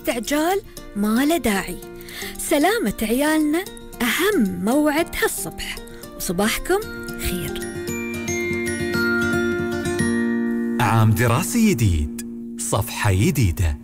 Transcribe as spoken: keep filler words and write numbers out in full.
واستعجال ما له داعي. سلامة عيالنا أهم موعد هالصبح، وصباحكم خير. عام دراسي جديد، صفحة جديدة.